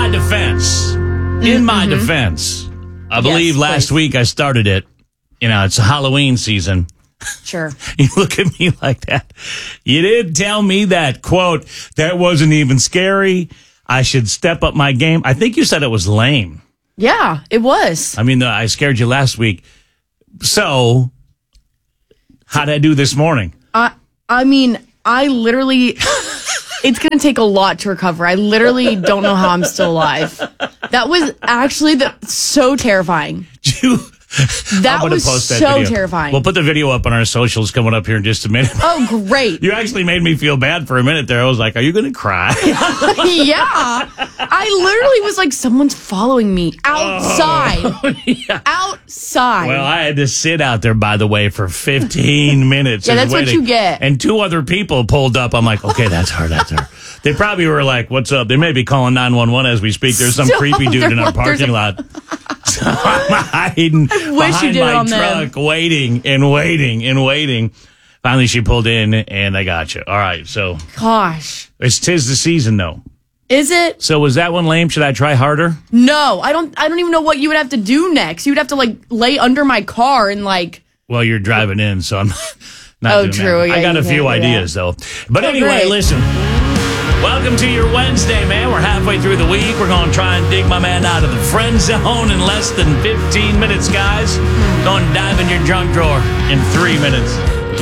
my defense, I believe last week I started it. You know, it's a Halloween season. Sure. You look at me like that. You didn't tell me that, quote, that wasn't even scary. I should step up my game. I think you said it was lame. Yeah, it was. I mean, I scared you last week. So, how did I do this morning? I mean, I literally, it's going to take a lot to recover. I literally don't know how I'm still alive. That was actually so terrifying. That was so terrifying. We'll put the video up on our socials coming up here in just a minute. Oh, great. You actually made me feel bad for a minute there. I was like, are you going to cry? Yeah. I literally was like, someone's following me outside. Oh, yeah. Outside. Well, I had to sit out there, by the way, for 15 minutes. Yeah, that's waiting. what you get. And 2 other people pulled up. I'm like, okay, that's her. They probably were like, what's up? They may be calling 911 as we speak. There's some creepy dude in our parking lot. So I'm hiding behind my truck, waiting. Finally, she pulled in, and I got you. All right, so. Gosh. It's 'tis the season, though. Is it? So was that one lame? Should I try harder? No, I don't even know what you would have to do next. You would have to, like, lay under my car and, like. Well, you're driving in, so I'm not doing true. that. Yeah, I got a few ideas, though. But anyway, great. Listen. Welcome to your Wednesday, man. We're halfway through the week. We're going to try and dig my man out of the friend zone in less than 15 minutes, guys. Going to dive in your junk drawer in 3 minutes.